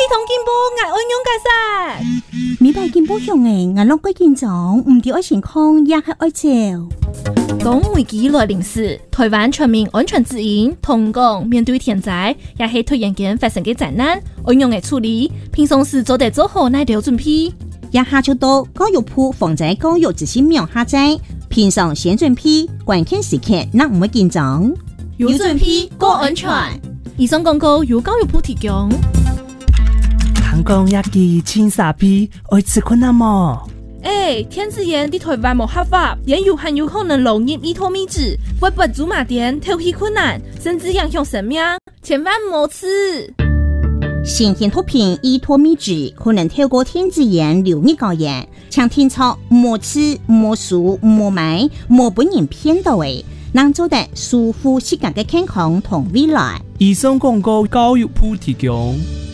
同进步，我安用解释。 明白进步向诶，我拢归建长，唔对爱情康，也系爱照。 当危機來臨時，台灣全民安全指引同講面對天災，也係突然間發生嘅災難，安用嘅處理，平常時做得做好乃條準備。 也下就到教育部防災教育指示苗下載，平常先準備，關鍵時刻那唔會緊張。 有準備，過安全。以上廣告由教育部提供。 香港一記青沙皮，愛吃困難麼？ 天子鹽啲台灣冇合法，也有很有可能流入伊托米脂，會不足馬點，透氣困難，甚至影響生命，千萬莫吃。 新鮮毒品伊托米脂可能透過天子鹽流入高鹽，請聽操莫吃、莫數、莫買、莫本人騙到嘅，能做得舒服適格嘅健康同未來。 以上廣告教育部提供。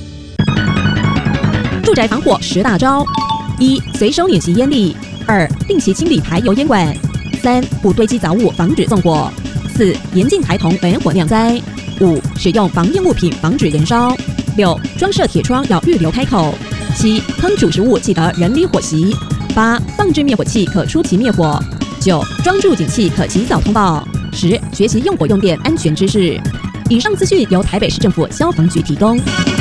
住宅防火10大招：1. 隨手碾熄煙粒； 2. 定期清理排油煙管； 3. 不堆積雜物，防止縱火； 4. 嚴禁孩童本火釀災； 5. 使用防煙物品防止燃燒； 6. 裝設鐵窗要預留開口； 7. 烹煮食物記得人離火熄； 8. 放置滅火器可出其滅火； 9. 裝住警器可及早通報； 10. 學習用火用電安全知識。以上資訊由台北市政府消防局提供。